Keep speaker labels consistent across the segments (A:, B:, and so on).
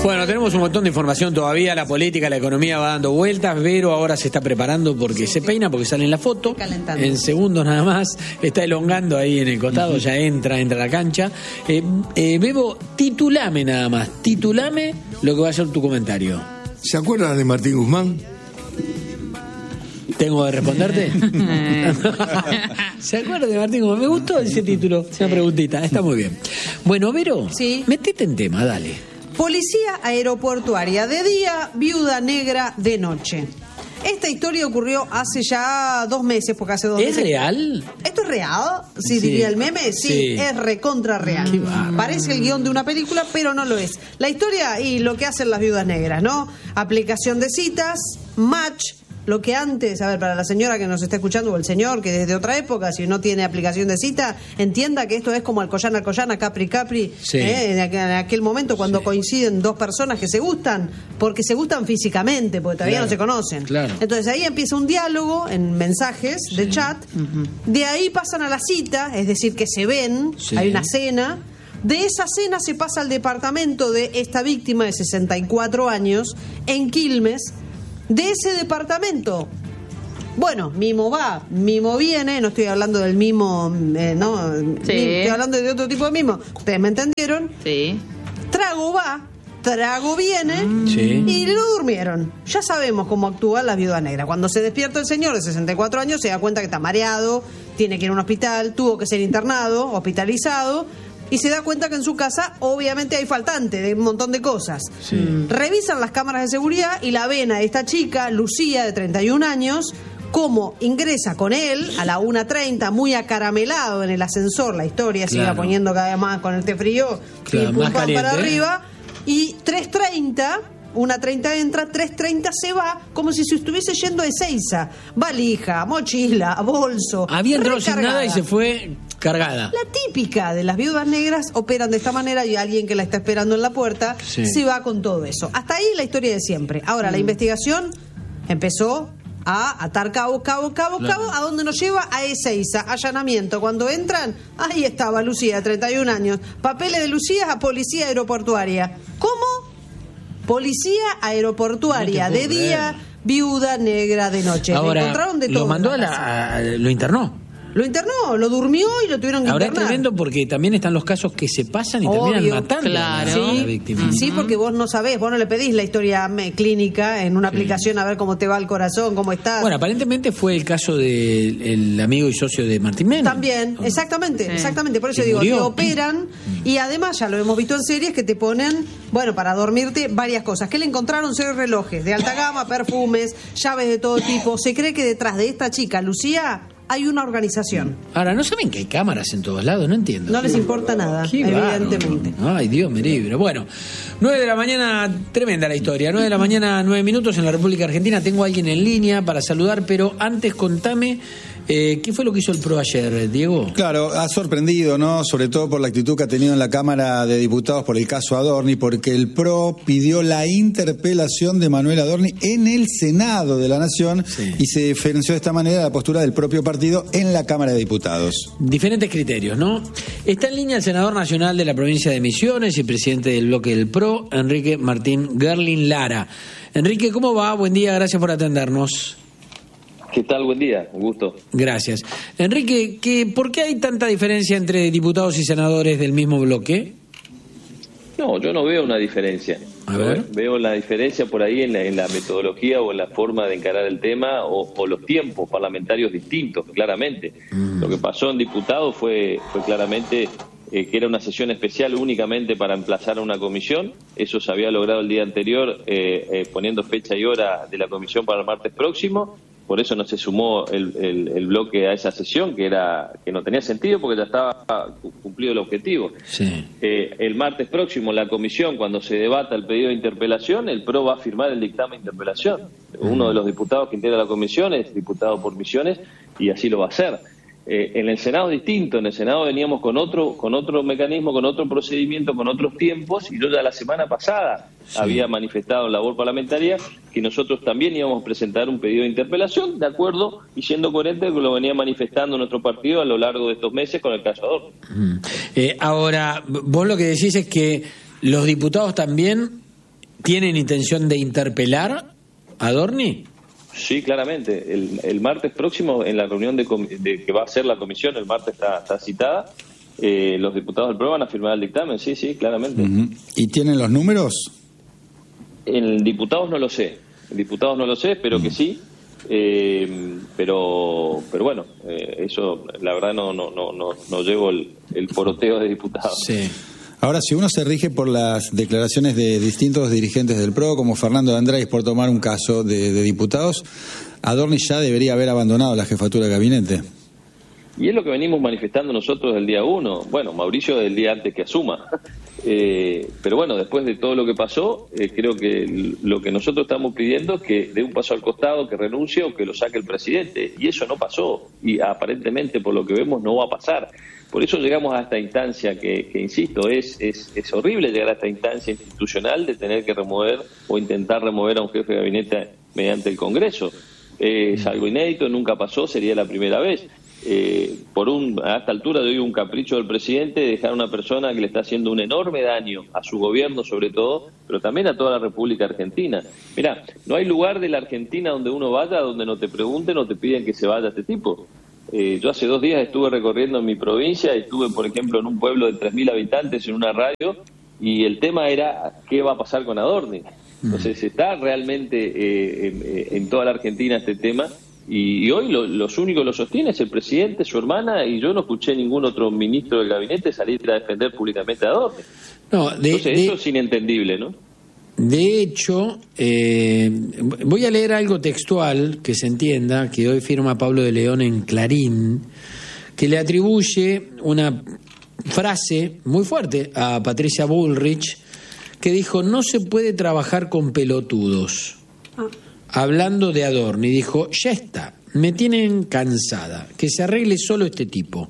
A: Bueno, tenemos un montón de información todavía. La política, la economía va dando vueltas. Vero ahora se está preparando porque se peina, porque sale en la foto. En segundos nada más. Está elongando ahí en el costado. Ya entra a la cancha. Bebo, titulame nada más. Titulame lo que va a ser tu comentario.
B: ¿Se acuerdan de Martín Guzmán?
A: ¿Tengo que responderte? ¿Se acuerdan de Martín Guzmán? Me gustó ese título. Esa preguntita. Está muy bien. Bueno, Vero,
C: sí,
A: metete en tema, dale.
C: Policía aeroportuaria de día, viuda negra de noche. Esta historia ocurrió hace ya 2 meses, porque hace 2 meses.
A: ¿Es real?
C: ¿Esto es real? Sí, diría el meme. Sí, es recontra real. Parece el guión de una película, pero no lo es. La historia y lo que hacen las viudas negras, ¿no? Aplicación de citas, match. Lo que antes, a ver, para la señora que nos está escuchando o el señor que desde otra época, si no tiene aplicación de cita, entienda que esto es como Alcoyana, Capri,
A: sí,
C: en aquel momento cuando coinciden 2 personas que se gustan, porque se gustan físicamente, porque todavía no se conocen.
A: Claro.
C: Entonces ahí empieza un diálogo en mensajes de chat, de ahí pasan a la cita, es decir, que se ven, hay una cena. De esa cena se pasa al departamento de esta víctima de 64 años en Quilmes. De ese departamento, bueno, mimo va, mimo viene, no estoy hablando del mimo, no,
D: sí,
C: estoy hablando de otro tipo de mimo, ustedes me entendieron.
D: Sí.
C: Trago va, trago viene,
A: sí,
C: y lo durmieron. Ya sabemos cómo actúan las viudas negras. Cuando se despierta el señor de 64 años, se da cuenta que está mareado, tiene que ir a un hospital, tuvo que ser internado, hospitalizado. Y se da cuenta que en su casa obviamente hay faltante de un montón de cosas.
A: Sí.
C: Revisan las cámaras de seguridad y la ven a esta chica, Lucía, de 31 años, cómo ingresa con él a la 1:30, muy acaramelado en el ascensor. La historia se iba poniendo cada vez más con el té frío,
A: claro,
C: pum,
A: más
C: pam,
A: caliente,
C: para arriba. Y 3:30... 1:30 entra, 3:30 se va, como si se estuviese yendo de Ezeiza. Valija, mochila, bolso.
A: Había entrado sin nada y se fue cargada.
C: La típica de las viudas negras operan de esta manera y alguien que la está esperando en la puerta se va con todo eso. Hasta ahí la historia de siempre. Ahora, la investigación empezó a atar cabo, ¿a dónde nos lleva? A Ezeiza, allanamiento. Cuando entran, ahí estaba Lucía, 31 años. Papeles de Lucía a policía aeroportuaria. ¿Cómo? Policía aeroportuaria de día, viuda negra de noche.
A: Ahora,
C: le encontraron de todo.
A: Lo mandó lo internó.
C: Lo internó, lo durmió y lo tuvieron que
A: Ahora
C: internar.
A: es tremendo porque también están los casos que se pasan y terminan matando a la víctima.
C: Sí, porque vos no sabés, vos no le pedís la historia clínica en una aplicación a ver cómo te va el corazón, cómo estás.
A: Bueno, aparentemente fue el caso del amigo y socio de Martín Menem.
C: También, exactamente. Por eso digo, te operan y además ya lo hemos visto en series que te ponen, bueno, para dormirte varias cosas. ¿Qué le encontraron? 6 relojes de alta gama, perfumes, llaves de todo tipo. Se cree que detrás de esta chica, Lucía, hay una organización.
A: Ahora, ¿no saben que hay cámaras en todos lados? No entiendo.
C: No les importa nada, evidentemente.
A: Ay, Dios me libre. Bueno, 9 de la mañana, tremenda la historia. 9 de la mañana, 9 minutos en la República Argentina. Tengo a alguien en línea para saludar, pero antes contame, ¿qué fue lo que hizo el PRO ayer, Diego?
E: Claro, ha sorprendido, ¿no? Sobre todo por la actitud que ha tenido en la Cámara de Diputados por el caso Adorni, porque el PRO pidió la interpelación de Manuel Adorni en el Senado de la Nación y se diferenció de esta manera la postura del propio partido en la Cámara de Diputados.
A: Diferentes criterios, ¿no? Está en línea el senador nacional de la provincia de Misiones y presidente del bloque del PRO, Enrique Martín Gerlin Lara. Enrique, ¿cómo va? Buen día, gracias por atendernos.
F: ¿Qué tal? Buen día, un gusto.
A: Gracias. Enrique, ¿por qué hay tanta diferencia entre diputados y senadores del mismo bloque?
F: No, yo no veo una diferencia.
A: A ver.
F: Veo la diferencia por ahí en la metodología o en la forma de encarar el tema o los tiempos parlamentarios distintos, claramente. Lo que pasó en diputados fue claramente que era una sesión especial únicamente para emplazar a una comisión. Eso se había logrado el día anterior poniendo fecha y hora de la comisión para el martes próximo. Por eso no se sumó el bloque a esa sesión, que no tenía sentido porque ya estaba cumplido el objetivo.
A: Sí.
F: El martes próximo la comisión, cuando se debata el pedido de interpelación, el PRO va a firmar el dictamen de interpelación. Uno de los diputados que integra la comisión es diputado por Misiones y así lo va a hacer. En el Senado es distinto, en el Senado veníamos con otro mecanismo, con otro procedimiento, con otros tiempos, y yo ya la semana pasada había manifestado en labor parlamentaria que nosotros también íbamos a presentar un pedido de interpelación, de acuerdo y siendo coherente con lo que venía manifestando nuestro partido a lo largo de estos meses con el caso Adorni.
A: Ahora, vos lo que decís es que los diputados también ¿Tienen intención de interpelar a Adorni?
F: Sí, claramente. El martes próximo, en la reunión de que va a ser la comisión, el martes está citada, los diputados del PRO van a firmar el dictamen, sí, claramente.
E: ¿Y tienen los números?
F: En diputados no lo sé, espero que sí, pero bueno, eso la verdad no llevo el poroteo de diputados.
A: Sí.
E: Ahora, si uno se rige por las declaraciones de distintos dirigentes del PRO, como Fernando de Andrade, por tomar un caso de diputados, Adorni ya debería haber abandonado la jefatura de gabinete.
F: Y es lo que venimos manifestando nosotros del día 1. Bueno, Mauricio del día antes que asuma. Pero bueno, después de todo lo que pasó, creo que lo que nosotros estamos pidiendo es que dé un paso al costado, que renuncie o que lo saque el presidente. Y eso no pasó. Y aparentemente, por lo que vemos, no va a pasar. Por eso llegamos a esta instancia que insisto, es horrible llegar a esta instancia institucional de tener que remover o intentar remover a un jefe de gabinete mediante el Congreso. Es algo inédito, nunca pasó, sería la primera vez. A esta altura de hoy un capricho del presidente de dejar a una persona que le está haciendo un enorme daño a su gobierno sobre todo, pero también a toda la República Argentina. Mirá, no hay lugar de la Argentina donde uno vaya donde no te pregunten o te piden que se vaya este tipo. Yo hace 2 días estuve recorriendo mi provincia, estuve por ejemplo en un pueblo de 3.000 habitantes en una radio y el tema era ¿qué va a pasar con Adorni? Entonces está realmente en toda la Argentina este tema. Y hoy los únicos lo sostiene es el presidente, su hermana, y yo no escuché ningún otro ministro del gabinete salir a defender públicamente a Adorni. Entonces eso es inentendible, ¿no?
A: De hecho, voy a leer algo textual que se entienda, que hoy firma Pablo de León en Clarín, que le atribuye una frase muy fuerte a Patricia Bullrich, que dijo: no se puede trabajar con pelotudos. Hablando de Adorni, dijo: ya está, me tienen cansada, que se arregle solo este tipo.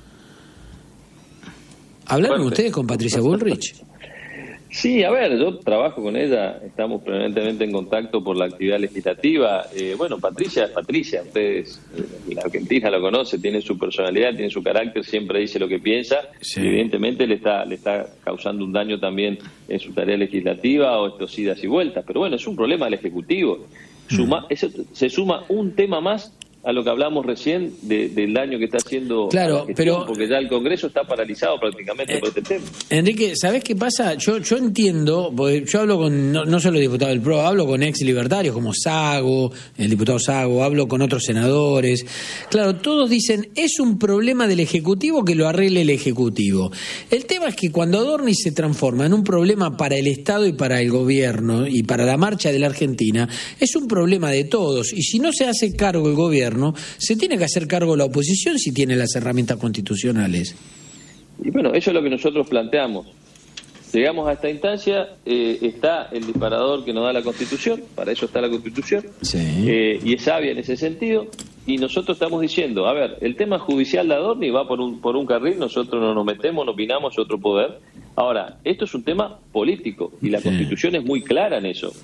A: ¿Hablaron ustedes con Patricia Bullrich?
F: Sí, a ver, yo trabajo con ella, estamos permanentemente en contacto por la actividad legislativa. Patricia es Patricia, ustedes, la Argentina lo conoce, tiene su personalidad, tiene su carácter, siempre dice lo que piensa, sí. Y evidentemente le está causando un daño también en su tarea legislativa o estos idas y vueltas, pero bueno, es un problema del Ejecutivo. Se suma un tema más a lo que hablamos recién del daño que está haciendo,
A: claro, pero
F: porque ya el Congreso está paralizado prácticamente por este tema.
A: Enrique, ¿sabés qué pasa? Yo entiendo, porque yo hablo con no solo diputados del PRO, hablo con ex libertarios como Sago, el diputado Sago, hablo con otros senadores. Claro, todos dicen, es un problema del Ejecutivo, que lo arregle el Ejecutivo. El tema es que cuando Adorni se transforma en un problema para el Estado y para el gobierno y para la marcha de la Argentina, es un problema de todos, y si no se hace cargo el gobierno, se tiene que hacer cargo la oposición si tiene las herramientas constitucionales.
F: Y bueno, eso es lo que nosotros planteamos. Llegamos a esta instancia, está el disparador que nos da la Constitución, para eso está la Constitución, sí. Y es sabia en ese sentido, y nosotros estamos diciendo, a ver, el tema judicial de Adorni va por un carril, nosotros no nos metemos, no opinamos, es otro poder. Ahora, esto es un tema político, y la Constitución es muy clara en eso.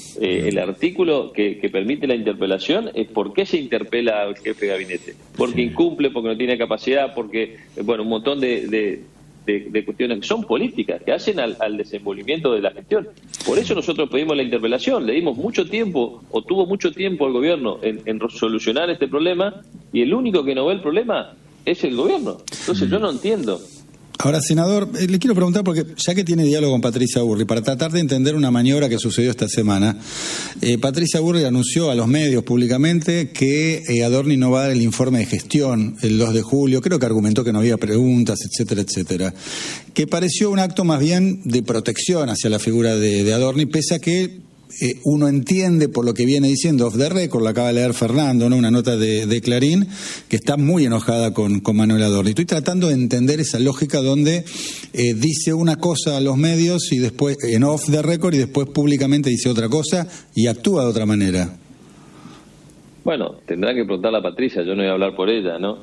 F: El artículo que permite la interpelación es por qué se interpela al jefe de gabinete. Porque incumple, porque no tiene capacidad, porque, un montón de cuestiones que son políticas, que hacen al desenvolvimiento de la gestión. Por eso nosotros pedimos la interpelación, le dimos mucho tiempo, o tuvo mucho tiempo el gobierno en solucionar este problema, y el único que no ve el problema es el gobierno. Entonces yo no entiendo.
E: Ahora, senador, le quiero preguntar, porque ya que tiene diálogo con Patricia Bullrich, para tratar de entender una maniobra que sucedió esta semana, Patricia Bullrich anunció a los medios públicamente que Adorni no va a dar el informe de gestión el 2 de julio, creo que argumentó que no había preguntas, etcétera, etcétera, que pareció un acto más bien de protección hacia la figura de Adorni, pese a que uno entiende por lo que viene diciendo off the record, lo acaba de leer Fernando, ¿no? Una nota de Clarín, que está muy enojada con Manuel Adorni. Estoy tratando de entender esa lógica donde dice una cosa a los medios y después en off the record y después públicamente dice otra cosa y actúa de otra manera.
F: Bueno, tendrá que preguntarle a Patricia, yo no voy a hablar por ella, ¿no?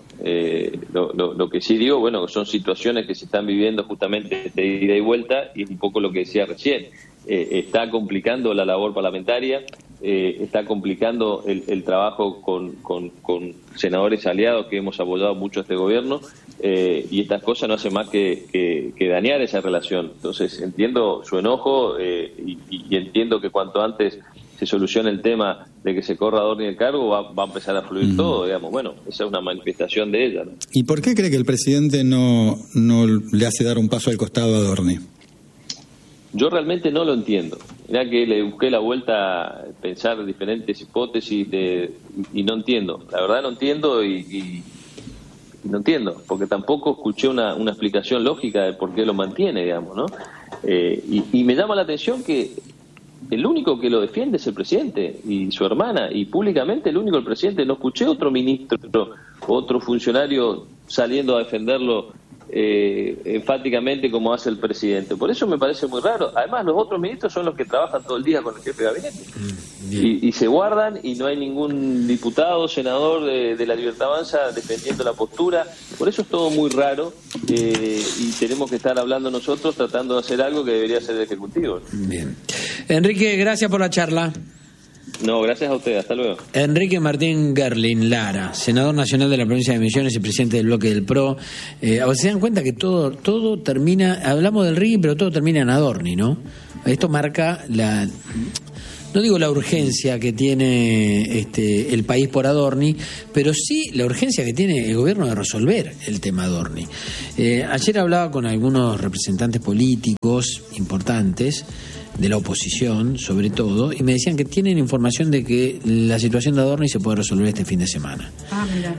F: Lo que sí digo, son situaciones que se están viviendo justamente de ida y vuelta, y es un poco lo que decía recién. Está complicando la labor parlamentaria, está complicando el trabajo con senadores aliados que hemos apoyado mucho a este gobierno, y estas cosas no hacen más que dañar esa relación. Entonces entiendo su enojo y entiendo que cuanto antes se solucione el tema de que se corra a Adorni del cargo, va a empezar a fluir todo, digamos. Bueno, esa es una manifestación de ella, ¿no?
E: ¿Y por qué cree que el presidente no le hace dar un paso al costado a Adorni?
F: Yo realmente no lo entiendo. Mirá que le busqué la vuelta a pensar diferentes hipótesis y no entiendo. La verdad no entiendo y no entiendo, porque tampoco escuché una explicación lógica de por qué lo mantiene, digamos, ¿no? Y me llama la atención que el único que lo defiende es el presidente y su hermana, y públicamente el presidente. No escuché otro ministro, otro funcionario saliendo a defenderlo enfáticamente como hace el presidente. Por eso me parece muy raro. Además, los otros ministros son los que trabajan todo el día con el jefe de gabinete y se guardan, y no hay ningún diputado, senador de la Libertad Avanza defendiendo la postura. Por eso es todo muy raro, y tenemos que estar hablando nosotros tratando de hacer algo que debería ser el Ejecutivo.
A: Bien. Enrique, gracias por la charla.
F: No, gracias a ustedes. Hasta luego.
A: Enrique Martín Gerlin Lara, senador nacional de la provincia de Misiones y presidente del bloque del PRO. Se dan cuenta que todo termina, hablamos del RIGI, pero todo termina en Adorni, ¿no? Esto marca no digo la urgencia que tiene el país por Adorni, pero sí la urgencia que tiene el gobierno de resolver el tema Adorni. Ayer hablaba con algunos representantes políticos importantes de la oposición, sobre todo, y me decían que tienen información de que la situación de Adorni se puede resolver este fin de semana.
C: Mira.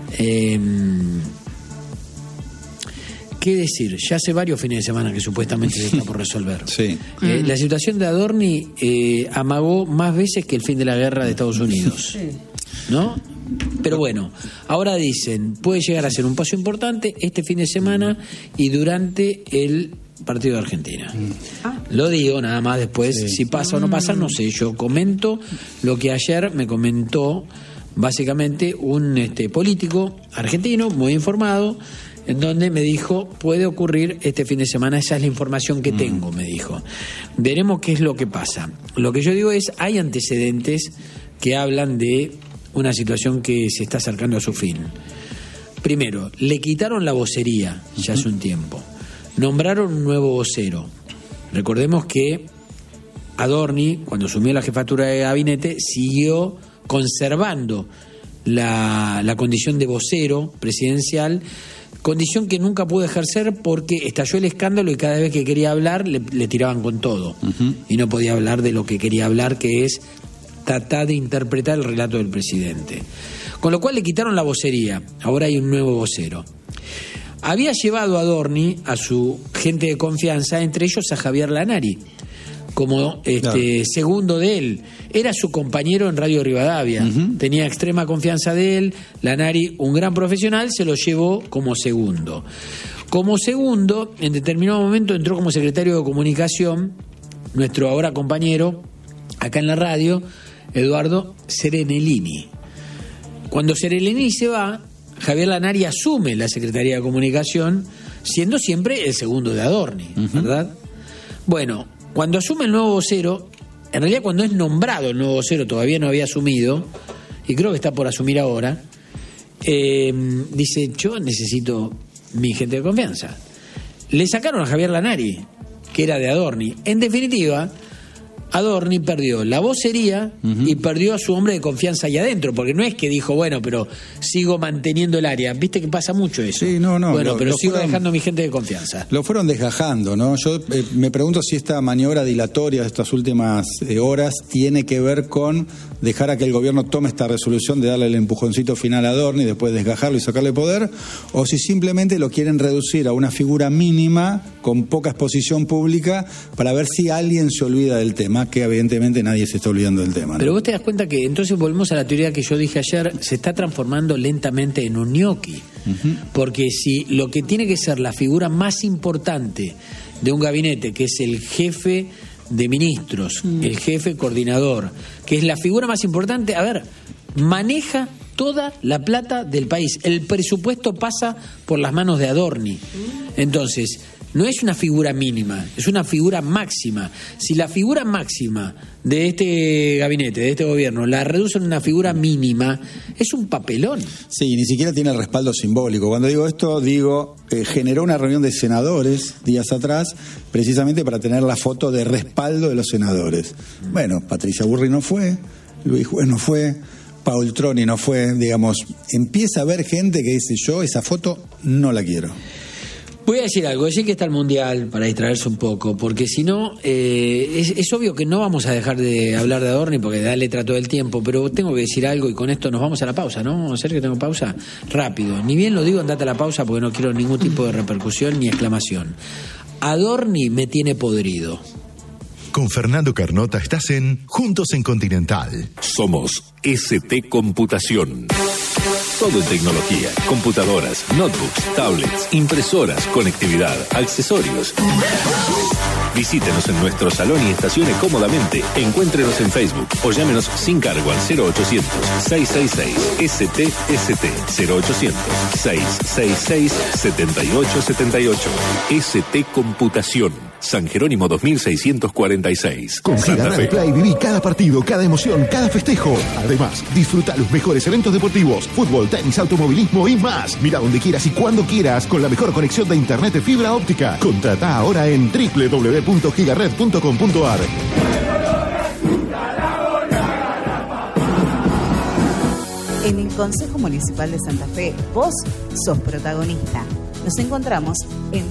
A: ¿Qué decir? Ya hace varios fines de semana que supuestamente se está por resolver.
E: Sí.
A: La situación de Adorni amagó más veces que el fin de la guerra de Estados Unidos.
C: Sí.
A: ¿No? Pero bueno, ahora dicen, puede llegar a ser un paso importante este fin de semana y durante el partido de Argentina. Lo digo nada más, después si pasa o no pasa, no sé. Yo comento lo que ayer me comentó básicamente un político argentino muy informado, en donde me dijo, puede ocurrir este fin de semana, esa es la información que tengo, me dijo. Veremos qué es lo que pasa. Lo que yo digo es, hay antecedentes que hablan de una situación que se está acercando a su fin. Primero, le quitaron la vocería ya hace un tiempo. Nombraron un nuevo vocero. Recordemos que Adorni, cuando asumió la jefatura de gabinete, siguió conservando la condición de vocero presidencial, condición que nunca pudo ejercer porque estalló el escándalo y cada vez que quería hablar le tiraban con todo. Y no podía hablar de lo que quería hablar, que es tratar de interpretar el relato del presidente. Con lo cual le quitaron la vocería. Ahora hay un nuevo vocero. Había llevado a Adorni a su gente de confianza, entre ellos a Javier Lanari, como segundo de él. Era su compañero en Radio Rivadavia. Tenía extrema confianza de él. Lanari, un gran profesional, se lo llevó como segundo. Como segundo, en determinado momento entró como secretario de comunicación nuestro ahora compañero acá en la radio, Eduardo Serenellini. Cuando Serenellini se va, Javier Lanari asume la Secretaría de Comunicación, siendo siempre el segundo de Adorni, ¿verdad? Bueno, cuando asume el nuevo vocero, en realidad cuando es nombrado el nuevo vocero, todavía no había asumido, y creo que está por asumir ahora, dice, yo necesito mi gente de confianza. Le sacaron a Javier Lanari, que era de Adorni. En definitiva, Adorni perdió la vocería y perdió a su hombre de confianza ahí adentro, porque no es que dijo, bueno, pero sigo manteniendo el área. Viste que pasa mucho eso.
E: Sí, no.
A: Bueno, pero sigo dejando a mi gente de confianza.
E: Lo fueron desgajando, ¿no? Yo me pregunto si esta maniobra dilatoria de estas últimas horas tiene que ver con dejar a que el gobierno tome esta resolución de darle el empujoncito final a Adorni y después desgajarlo y sacarle poder, o si simplemente lo quieren reducir a una figura mínima con poca exposición pública para ver si alguien se olvida del tema, que evidentemente nadie se está olvidando del tema, ¿no?
A: Pero vos te das cuenta que entonces volvemos a la teoría que yo dije ayer, se está transformando lentamente en un ñoqui, porque si lo que tiene que ser la figura más importante de un gabinete, que es el jefe de ministros, el jefe coordinador, que es la figura más importante, a ver, maneja toda la plata del país, el presupuesto pasa por las manos de Adorni. Entonces, no es una figura mínima, es una figura máxima. Si la figura máxima de este gabinete, de este gobierno, la reducen a una figura mínima, es un papelón.
E: Sí, ni siquiera tiene el respaldo simbólico. Cuando digo esto, generó una reunión de senadores días atrás, precisamente para tener la foto de respaldo de los senadores. Bueno, Patricia Burri no fue, Luis Juez no fue, Paul Troni no fue, digamos, empieza a haber gente que dice, yo esa foto no la quiero.
A: Voy a decir algo, decir que está el Mundial para distraerse un poco, porque si no, es obvio que no vamos a dejar de hablar de Adorni porque da letra todo el tiempo, pero tengo que decir algo y con esto nos vamos a la pausa, ¿no? Sergio, tengo pausa. Rápido, ni bien lo digo, andate a la pausa porque no quiero ningún tipo de repercusión ni exclamación. Adorni me tiene podrido.
D: Con Fernando Carnota estás en Juntos en Continental.
G: Somos ST Computación. Todo en tecnología, computadoras, notebooks, tablets, impresoras, conectividad, accesorios. Visítenos en nuestro salón y estacione cómodamente. Encuéntrenos en Facebook o llámenos sin cargo al 0800-666-STST 0800-666-7878. ST Computación. San Jerónimo 2646.
D: Con Giga Radio Play viví cada partido, cada emoción, cada festejo. Además, disfruta los mejores eventos deportivos, fútbol, tenis, automovilismo y más. Mira donde quieras y cuando quieras con la mejor conexión de internet de fibra óptica. Contrata ahora en www.gigared.com.ar.
H: En el Consejo Municipal de Santa Fe, vos sos protagonista. Nos encontramos en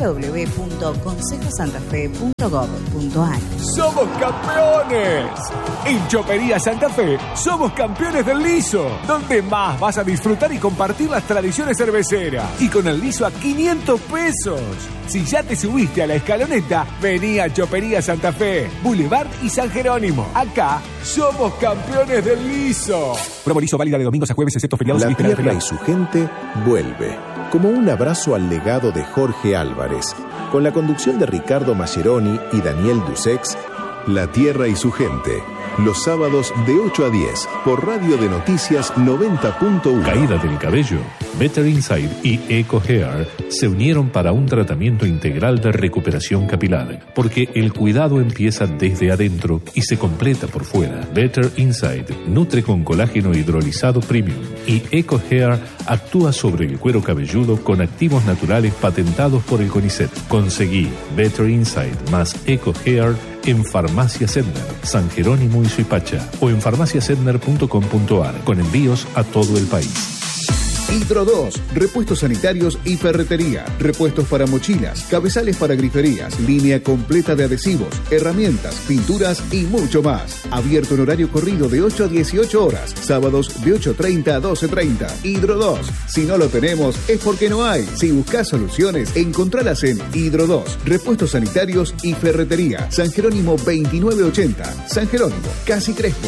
H: www.consejosantafe.gov.ar.
I: ¡Somos campeones! En Chopería Santa Fe somos campeones del liso, donde más vas a disfrutar y compartir las tradiciones cerveceras. Y con el liso a 500 pesos. Si ya te subiste a la escaloneta, vení a Chopería Santa Fe, Boulevard y San Jerónimo. Acá somos campeones del liso. Promo liso válida de domingos a jueves, excepto feriados y vísperas de
J: tierra y
I: feriados.
J: su gente vuelve. Como un abrazo al legado de Jorge Álvarez. Con la conducción de Ricardo Mascheroni y Daniel Dusex, La Tierra y su gente. Los sábados de 8 a 10 por Radio de Noticias 90.1.
K: Caída del cabello. Better Inside y Eco Hair se unieron para un tratamiento integral de recuperación capilar, porque el cuidado empieza desde adentro y se completa por fuera. Better Inside nutre con colágeno hidrolizado premium y Eco Hair actúa sobre el cuero cabelludo con activos naturales patentados por el CONICET. Conseguí Better Inside más Eco Hair en Farmacia Sedner, San Jerónimo y Suipacha, o en farmaciasedner.com.ar, con envíos a todo el país.
L: Hidro 2, repuestos sanitarios y ferretería, repuestos para mochilas, cabezales para griferías, línea completa de adhesivos, herramientas, pinturas y mucho más. Abierto en horario corrido de 8 a 18 horas, sábados de 8:30 a 12:30. Hidro 2, si no lo tenemos es porque no hay. Si buscas soluciones, encontralas en Hidro 2, repuestos sanitarios y ferretería. San Jerónimo 2980, San Jerónimo, Casi Crespo.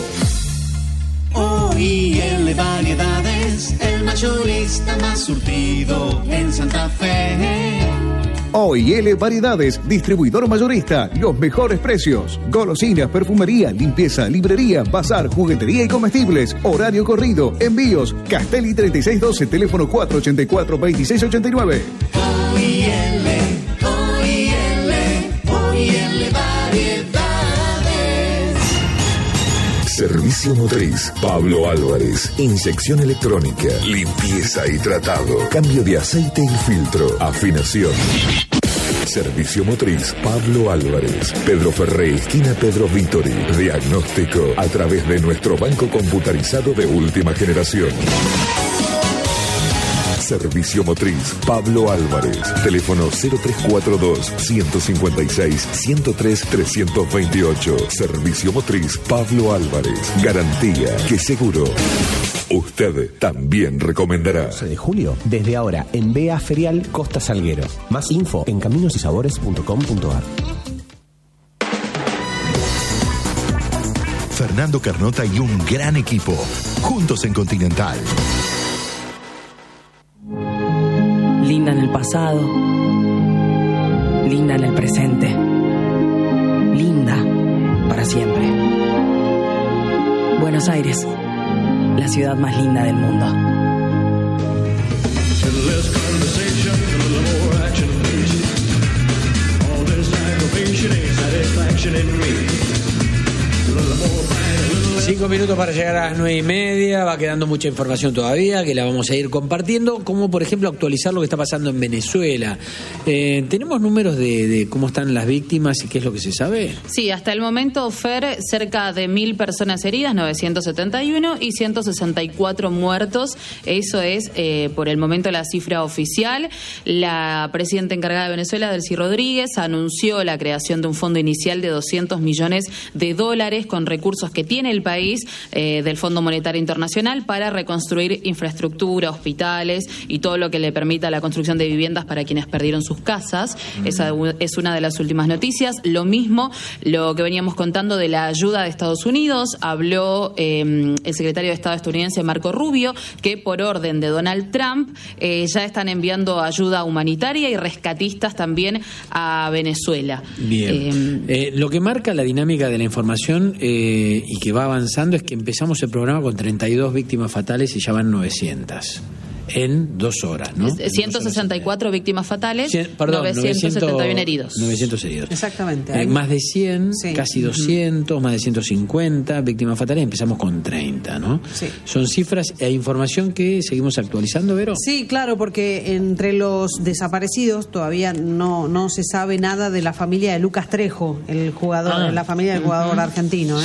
M: OIL Variedades, el mayorista más surtido en Santa Fe.
L: OIL Variedades, distribuidor mayorista, los mejores precios. Golosinas, perfumería, limpieza, librería, bazar, juguetería y comestibles. Horario corrido, envíos. Castelli 3612, teléfono 484-2689.
M: OIL Variedades.
N: Servicio motriz, Pablo Álvarez. Inyección electrónica, limpieza y tratado. Cambio de aceite y filtro. Afinación. Servicio motriz, Pablo Álvarez. Pedro Ferré, esquina Pedro Vítori. Diagnóstico a través de nuestro banco computarizado de última generación. Servicio motriz, Pablo Álvarez. Teléfono 0342-156-103-328. Servicio motriz, Pablo Álvarez. Garantía que seguro usted también recomendará.
O: 12 de julio, desde ahora, en Bea Ferial Costa Salguero. Más info en caminosysabores.com.ar.
D: Fernando Carnota y un gran equipo. Juntos en Continental.
P: Linda en el pasado, linda en el presente, linda para siempre. Buenos Aires, la ciudad más linda del mundo.
A: 5 minutos para llegar a las 9:30. Va quedando mucha información todavía que la vamos a ir compartiendo, como por ejemplo actualizar lo que está pasando en Venezuela. ¿Tenemos números de cómo están las víctimas y qué es lo que se sabe?
Q: Sí, hasta el momento, Fer, cerca de 1.000 personas heridas, 971 y 164 muertos. Eso es por el momento la cifra oficial. La presidenta encargada de Venezuela, Delcy Rodríguez, anunció la creación de un fondo inicial de $200 millones con recursos que tiene el país del Fondo Monetario Internacional para reconstruir infraestructura, hospitales y todo lo que le permita la construcción de viviendas para quienes perdieron sus casas. Esa es una de las últimas noticias. Lo mismo, lo que veníamos contando de la ayuda de Estados Unidos. Habló el secretario de Estado estadounidense, Marco Rubio, que por orden de Donald Trump ya están enviando ayuda humanitaria y rescatistas también a Venezuela.
A: Bien. Lo que marca la dinámica de la información y que va avanzando es que empezamos el programa con 32 víctimas fatales y ya van 900 en 2 horas, ¿no?
Q: 164 víctimas fatales, 971 heridos.
A: 900 heridos.
C: Exactamente.
A: Más de 100, sí. Casi 200, más de 150 víctimas fatales, empezamos con 30, ¿no?
C: Sí.
A: Son cifras e información que seguimos actualizando, Vero.
C: Sí, claro, porque entre los desaparecidos todavía no se sabe nada de la familia de Lucas Trejo, el jugador, la familia del jugador argentino,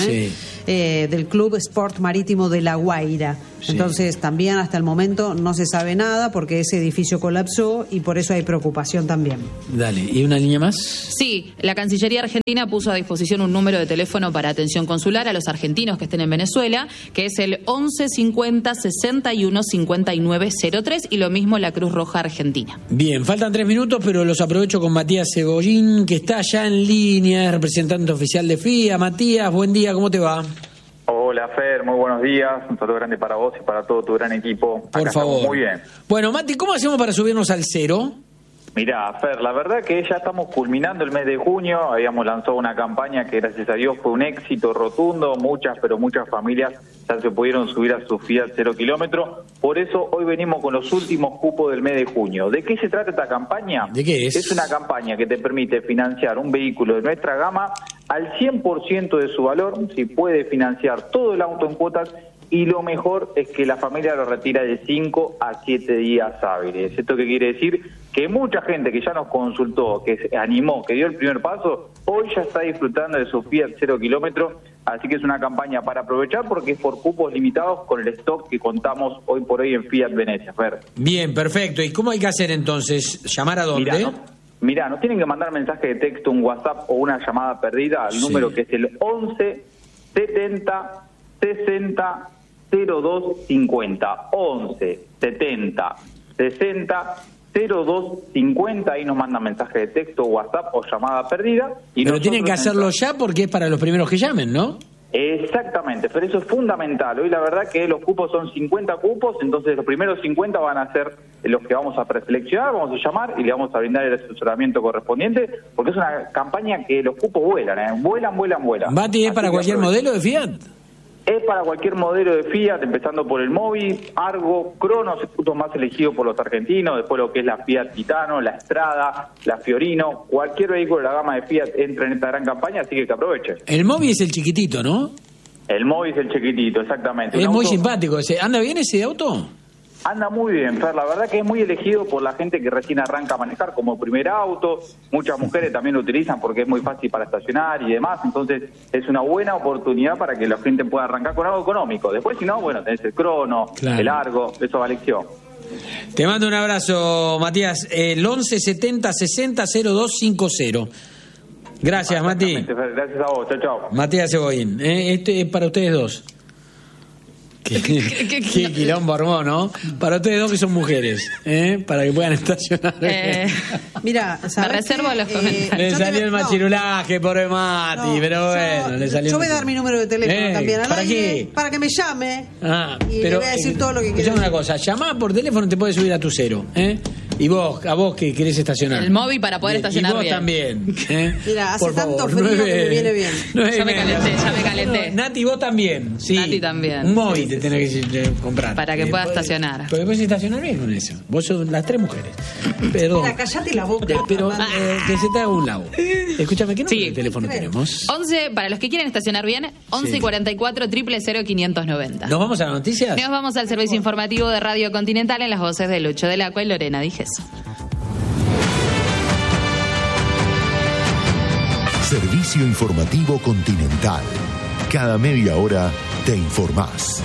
C: del Club Sport Marítimo de La Guaira. Sí. Entonces también hasta el momento no se sabe nada porque ese edificio colapsó y por eso hay preocupación también.
A: Dale, ¿y una línea más?
Q: Sí, la Cancillería Argentina puso a disposición un número de teléfono para atención consular a los argentinos que estén en Venezuela, que es el 11 50 61 59 03, y lo mismo la Cruz Roja Argentina.
A: Bien, faltan 3 minutos, pero los aprovecho con Matías Cebollín, que está ya en línea, es representante oficial de FIA. Matías, buen día, ¿cómo te va?
R: Hola Fer, muy buenos días, un saludo grande para vos y para todo tu gran equipo.
A: Por favor.
R: Muy bien.
A: Bueno, Mati, ¿cómo hacemos para subirnos al cero?
R: Mirá, Fer, la verdad que ya estamos culminando el mes de junio, habíamos lanzado una campaña que gracias a Dios fue un éxito rotundo, muchas familias ya se pudieron subir a su Fiat 0 kilómetro, por eso hoy venimos con los últimos cupos del mes de junio. ¿De qué se trata esta campaña?
A: ¿De qué es?
R: Es una campaña que te permite financiar un vehículo de nuestra gama al 100% de su valor, si puede financiar todo el auto en cuotas, y lo mejor es que la familia lo retira de 5 a 7 días hábiles. ¿Esto qué quiere decir? Que mucha gente que ya nos consultó, que se animó, que dio el primer paso, hoy ya está disfrutando de su Fiat 0 kilómetro, así que es una campaña para aprovechar porque es por cupos limitados con el stock que contamos hoy por hoy en Fiat Venecia, Fer.
A: Bien, perfecto. ¿Y cómo hay que hacer entonces? ¿Llamar a dónde?
R: Mirá, nos tienen que mandar mensaje de texto, un WhatsApp o una llamada perdida al número que es el 11 70 60 0250, 11 70 60 0250, ahí nos mandan mensaje de texto, WhatsApp o llamada perdida.
A: Pero tienen que hacerlo ya porque es para los primeros que llamen, ¿no?
R: Exactamente, pero eso es fundamental. Hoy la verdad que los cupos son 50 cupos, entonces los primeros 50 van a ser los que vamos a preseleccionar, vamos a llamar y le vamos a brindar el asesoramiento correspondiente, porque es una campaña que los cupos vuelan, vuelan.
A: ¿Bati es para cualquier modelo de Fiat?
R: Es para cualquier modelo de Fiat, empezando por el Mobi, Argo, Cronos, el más elegido por los argentinos, después lo que es la Fiat Titano, la Strada, la Fiorino, cualquier vehículo de la gama de Fiat entra en esta gran campaña, así que aprovechen.
A: El Mobi es el chiquitito, ¿no?
R: El Mobi es el chiquitito, exactamente.
A: Es muy simpático ese. ¿Anda bien ese auto?
R: Anda muy bien, Fer, la verdad que es muy elegido por la gente que recién arranca a manejar como primer auto, muchas mujeres también lo utilizan porque es muy fácil para estacionar y demás, entonces es una buena oportunidad para que la gente pueda arrancar con algo económico. Después, si no, bueno, tenés el Crono, el Argo, eso va a elección.
A: Te mando un abrazo, Matías. El 11 70 60 0250. Gracias, Mati.
R: Fer, gracias a vos, chao.
A: Matías Cebollín, este es para ustedes dos. Qué quilombo armó, ¿no? Para ustedes dos que son mujeres, para que puedan estacionar.
C: Mira,
Q: me reservo los comentarios.
A: Le salió el machirulaje, pobre Mati, pero bueno, le salió.
C: Yo voy a dar mi número de teléfono también al
A: ¿para
C: aire,
A: qué?
C: para que me llame.
A: Y
C: le voy a decir todo lo que quiero.
A: Escuchame una cosa, llamá por teléfono, te puedes subir a tu cero, Y vos, a vos que querés estacionar.
Q: El móvil para poder estacionar
A: bien. Y vos también.
C: Mira, hace tanto frío que me viene bien.
Q: Ya me calenté.
A: Nati, vos también. Sí.
Q: Nati también.
A: Un móvil te tenés que comprar.
Q: Para que pueda estacionar.
A: Porque puedes estacionar bien con eso. Vos sos las 3 mujeres. Perdón.
C: Mira, callate la boca.
A: Pero que se te haga un lado. Escúchame, ¿qué número de teléfono tenemos?
Q: 11, para los que quieren estacionar bien, 11 44 000 590.
A: ¿Nos vamos a las noticias?
Q: Nos vamos al servicio informativo de Radio Continental en las voces de Lucho del Acua y Lorena Dijes.
D: Servicio Informativo Continental. Cada media hora te informás.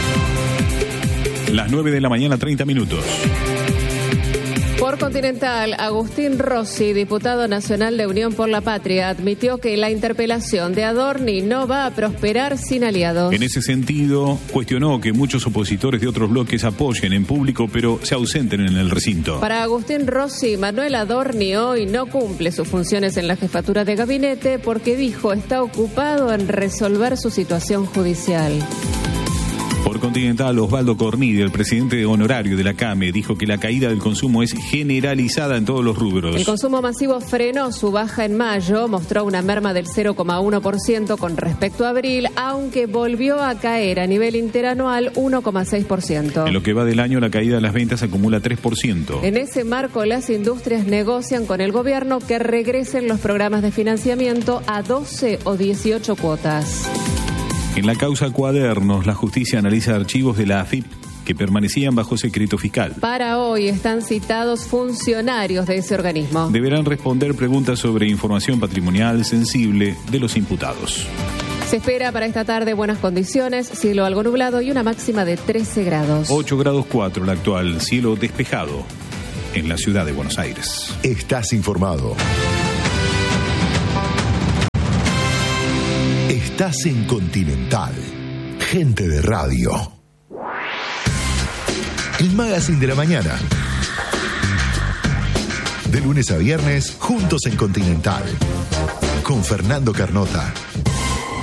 S: Las 9 de la mañana, 30 minutos.
T: Por Continental, Agustín Rossi, diputado nacional de Unión por la Patria, admitió que la interpelación de Adorni no va a prosperar sin aliados.
S: En ese sentido, cuestionó que muchos opositores de otros bloques apoyen en público, pero se ausenten en el recinto.
T: Para Agustín Rossi, Manuel Adorni hoy no cumple sus funciones en la jefatura de gabinete porque dijo está ocupado en resolver su situación judicial.
S: Por Continental, Osvaldo Cornidi, el presidente honorario de la CAME, dijo que la caída del consumo es generalizada en todos los rubros.
T: El consumo masivo frenó su baja en mayo, mostró una merma del 0,1% con respecto a abril, aunque volvió a caer a nivel interanual 1,6%.
S: En lo que va del año, la caída de las ventas acumula 3%.
T: En ese marco, las industrias negocian con el gobierno que regresen los programas de financiamiento a 12 o 18 cuotas.
S: En la causa Cuadernos, la justicia analiza archivos de la AFIP que permanecían bajo secreto fiscal.
T: Para hoy están citados funcionarios de ese organismo.
S: Deberán responder preguntas sobre información patrimonial sensible de los imputados.
T: Se espera para esta tarde buenas condiciones, cielo algo nublado y una máxima de 13 grados.
S: 8 grados 4 la actual, cielo despejado en la ciudad de Buenos Aires.
D: Estás informado. Estás en Continental. Gente de radio. El Magazine de la Mañana. De lunes a viernes, juntos en Continental. Con Fernando Carnota.